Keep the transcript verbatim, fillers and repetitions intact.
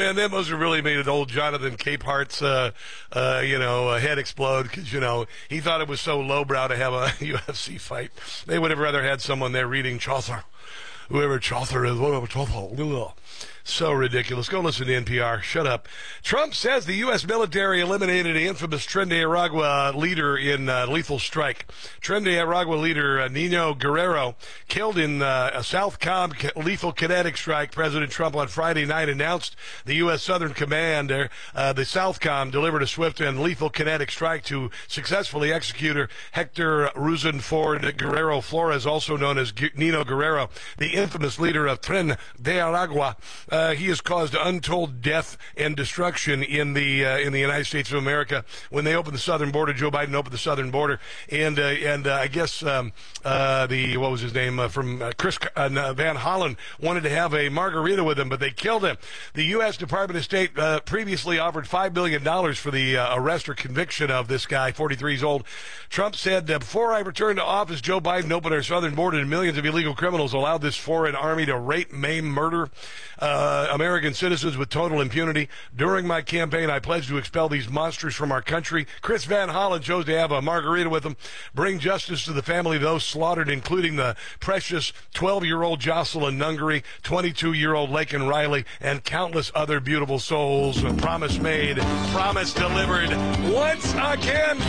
man, that must have really made an old Jonathan Capehart's, uh, uh, you know, uh, head explode because, you know, he thought it was so lowbrow to have a U F C fight. They would have rather had someone there reading Chaucer. Whoever Chaucer is, whatever Chaucer. So ridiculous. Go listen to N P R. Shut up. Trump says the U S military eliminated the infamous Tren de Aragua leader in uh, lethal strike. Tren de Aragua leader uh, Nino Guerrero killed in uh, a Southcom lethal kinetic strike. President Trump on Friday night announced the U S Southern Commander, uh, the Southcom, delivered a swift and lethal kinetic strike to successfully execute Hector Rusenford Guerrero Flores, also known as Gu- Nino Guerrero, the infamous leader of Tren de Aragua. Uh, he has caused untold death and destruction in the uh, in the United States of America. When they opened the southern border, Joe Biden opened the southern border, and uh, and uh, I guess um, uh, the what was his name uh, from uh, Chris uh, Van Hollen wanted to have a margarita with him, but they killed him. The U S Department of State uh, previously offered five billion dollars for the uh, arrest or conviction of this guy, forty-three years old. Trump said, uh, before I returned to office, Joe Biden opened our southern border and millions of illegal criminals allowed this foreign army to rape, maim, murder Uh, American citizens with total impunity. During my campaign, I pledged to expel these monsters from our country. Chris Van Hollen chose to have a margarita with them, bring justice to the family of those slaughtered, including the precious twelve-year-old Jocelyn Nungary, twenty-two-year-old Laken Riley, and countless other beautiful souls. A promise made, promise delivered once again.